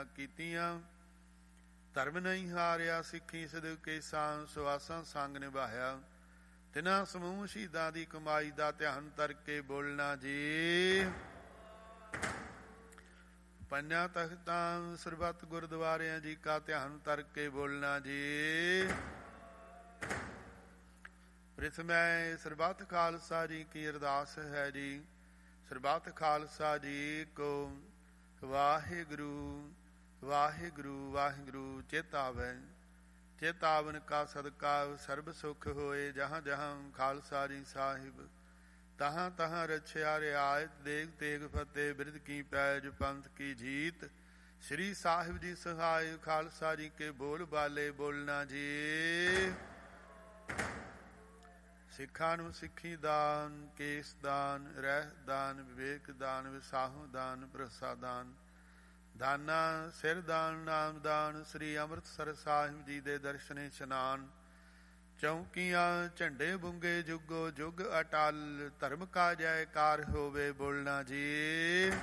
ਕੀਤੀਆਂ। ਧਰਮ ਨਹੀਂ ਹਾਰਿਆ ਸਿੱਖੀ ਸਦਕੇ ਸਾਂ, ਸੁਆਸਾਂ ਸੰਗ ਨਿਭਾਇਆ। ਤਿਨਾਂ ਸਮੂਹ ਸ਼ਹੀਦਾਂ ਦੀ ਕਮਾਈ ਦਾ ਧਿਆਨ ਕਰਕੇ ਬੋਲਣਾ ਜੀ। ਪੰਜਾਂ ਤਖਤਾਂ ਸਰਬੱਤ ਗੁਰਦੁਆਰਿਆਂ ਜੀ ਕਾ ਧਿਆਨ ਕਰਕੇ ਬੋਲਣਾ ਜੀ। ਪ੍ਰਿਥਮੈ ਸਰਬੱਤ ਖਾਲਸਾ ਜੀ ਕੀ ਅਰਦਾਸ ਹੈ ਜੀ। ਸਰਬੱਤ ਖਾਲਸਾ ਜੀ ਕੋ ਵਾਹਿਗੁਰੂ ਵਾਹਿਗੁਰੂ ਵਾਹਿਗੁਰੂ ਚੇਤਾਵੈ। ਚੇਤਾਵਨ ਕਾ ਸਦਕਾ ਸਰਬ ਸੁਖ ਹੋਏ। ਜਹਾਂ ਜਹਾਂ ਖਾਲਸਾ ਜੀ ਸਾਹਿਬ ਤਹਾਂ ਤਹਾਂ ਰਛਿਆ ਰਿਆਇਤ। ਦੇਗ ਤੇਗ ਫਤਿਹ ਬਿਰਧ ਕੀ ਪੈਜ ਪੰਥ ਕੀ ਜੀਤ। ਸ੍ਰੀ ਸਾਹਿਬ ਜੀ ਸਹਾਇ ਖਾਲਸਾ ਜੀ ਕੇ ਬੋਲ ਬਾਲੇ ਬੋਲਣਾ ਜੀ। ਸਿੱਖਾਂ ਨੂੰ ਸਿੱਖੀ ਦਾਨ, ਕੇਸ ਦਾਨ, ਰਹਿ ਦਾਨ, ਵਿਵੇਕ ਦਾਨ, ਵਿਸਾਹੂ ਦਾਨ, ਭਰੋਸਾ ਦਾਨ, ਦਾਨਾ ਸਿਰ ਦਾਨ, ਨਾਮ ਦਾਨ। ਸ੍ਰੀ ਅੰਮ੍ਰਿਤਸਰ ਸਾਹਿਬ ਜੀ ਦੇ ਦਰਸ਼ਨੇ ਇਸ਼ਨਾਨ। ਚੌਂਕੀਆਂ ਝੰਡੇ ਬੁੰਗੇ ਜੁਗੋ ਜੁਗ ਅਟਲ। ਧਰਮ ਕਾ ਜੈਕਾਰ ਹੋਵੇ ਬੋਲਣਾ ਜੀ।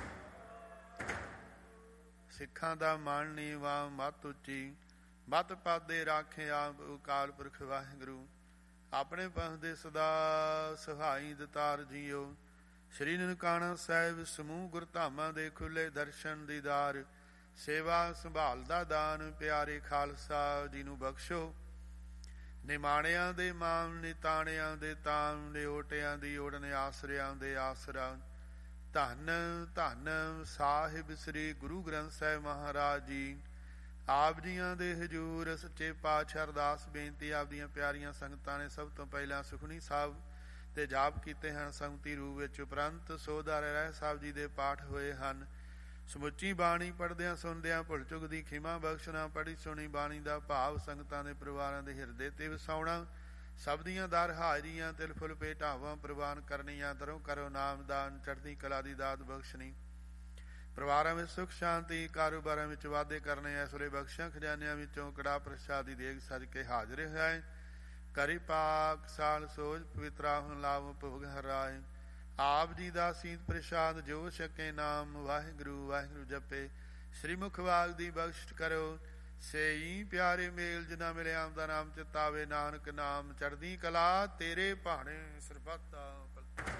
ਸਿੱਖਾਂ ਦਾ ਮਾਣ ਨੀਵਾ ਮੱਤ ਉੱਚੀ। ਮੱਤ ਪਾਦੇ ਰਾਖਿਆ ਅਕਾਲ ਪੁਰਖ ਵਾਹਿਗੁਰੂ। ਆਪਣੇ ਪੰਥ ਦੇ ਸਦਾ ਸਹਾਈ ਦਤਾਰ ਜੀਓ। ਸ਼੍ਰੀ ਨਨਕਾਣਾ ਸਾਹਿਬ ਸਮੂਹ ਗੁਰਧਾਮਾਂ ਦੇ ਖੁੱਲੇ ਦਰਸ਼ਨ ਦੀਦਾਰ। ਸੇਵਾ ਸੰਭਾਲ ਦਾ ਦਾਨ ਪਿਆਰੇ ਖਾਲਸਾ ਜੀ ਨੂੰ ਬਖਸ਼ੋ। ਨਿਮਾਣਿਆਂ ਦੇ ਮਾਣ, ਨਿਤਾਣਿਆਂ ਦੇ ਤਾਣ, ਨਿਓਟਿਆਂ ਦੀ ਓੜਨ, ਆਸਰਿਆਂ ਦੇ ਆਸਰਾ। ਧੰਨ ਧੰਨ ਸਾਹਿਬ ਸ੍ਰੀ ਗੁਰੂ ਗ੍ਰੰਥ ਸਾਹਿਬ ਮਹਾਰਾਜ ਜੀ। ਆਪ ਜੀਆਂ ਦੇ ਹਜ਼ੂਰ ਸੱਚੇ ਪਾਤਸ਼ਾਹ ਅਰਦਾਸ ਬੇਨਤੀ। ਆਪ ਦੀਆਂ ਪਿਆਰੀਆਂ ਸੰਗਤਾਂ ਨੇ ਸਭ ਤੋਂ ਪਹਿਲਾਂ ਸੁਖਮਨੀ ਸਾਹਿਬ ਤੇ ਜਾਪ ਕੀਤੇ ਹਨ ਸੰਗਤੀ ਰੂਪ ਵਿੱਚ। ਉਪਰੰਤ ਸੋਧਾਰ ਰਹਿ ਸਾਹਿਬ ਜੀ ਦੇ ਪਾਠ ਹੋਏ ਹਨ। ਸਮੁੱਚੀ ਬਾਣੀ ਪੜ੍ਹਦਿਆਂ ਸੁਣਦਿਆਂ ਭੁੱਲ ਚੁੱਕ ਦੀ ਖਿਮਾ ਬਖਸ਼ਣਾ। ਪੜ੍ਹੀ ਸੁਣੀ ਬਾਣੀ ਦਾ ਭਾਵ ਸੰਗਤਾਂ ਦੇ ਪਰਿਵਾਰਾਂ ਦੇ ਹਿਰਦੇ ਤੇ ਵਸਾਉਣਾ। ਸਭ ਦੀਆਂ ਦਰ ਹਾਜ਼ਰੀਆਂ ਤਿਲ ਫੁੱਲ ਭੇਟਾਵਾਂ ਪ੍ਰਵਾਨ ਕਰਨੀਆਂ। ਦਰੋਂ ਕਰੋ ਨਾਮਦਾਨ, ਚੜ੍ਹਦੀ ਕਲਾ ਦੀ ਦਾਤ ਬਖਸ਼ਣੀ। ਪਰਿਵਾਰਾਂ ਵਿੱਚ ਸੁਖ ਸ਼ਾਂਤੀ, ਕਾਰੋਬਾਰਾਂ ਵਿੱਚ ਵਾਧੇ ਕਰਨੇ। ਇਸ ਵੇਲੇ ਬਖਸ਼ਾਂ ਖਜ਼ਾਨਿਆਂ ਵਿੱਚੋਂ ਕੜਾ ਪ੍ਰਸ਼ਾਦ ਦੀ ਦੇਗ ਸਜ ਕੇ ਹਾਜ਼ਰ ਹੈ। ਕਰੀ ਪਾਕ ਸਾਲ ਸੋਝ ਪਵਿੱਤਰਾ ਹੁਣ ਲਾਭ ਭੋਗ ਹਰਾਏ। ਆਪ ਜੀ ਦਾ ਸੀਤ ਪ੍ਰਸ਼ਾਦ ਜੋ ਛਕੇ ਨਾਮ। ਵਾਹਿਗੁਰੂ ਵਾਹਿਗੁਰੂ ਜਪੇ ਸ੍ਰੀ ਮੁਖ ਵਾਗ ਦੀ ਬਖਸ਼ ਕਰੋ। ਸੇਈ ਪਿਆਰੇ ਮੇਲ ਜਿਨਾ ਮਿਲਿਆ ਆਪ ਦਾ ਨਾਮ ਚਿਤਾਵੇ। ਨਾਨਕ ਨਾਮ ਚੜ੍ਹਦੀ ਕਲਾ ਤੇਰੇ ਭਾਣੇ ਸਰਬੱਤ ਦਾ ਭਲਾ।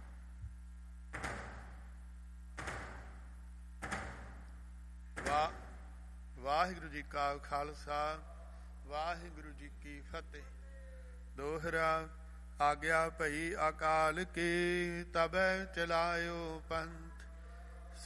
ਵਾਹਿਗੁਰੂ ਜੀ ਕਾ ਖਾਲਸਾ ਵਾਹਿਗੁਰੂ ਜੀ ਕੀ ਫਤਿਹ। ਦੋਹਰਾ ਆਗਿਆ ਭਈ ਅਕਾਲ ਕੀ ਤਬੈ ਚਲਾਇਓ ਪੰਥ।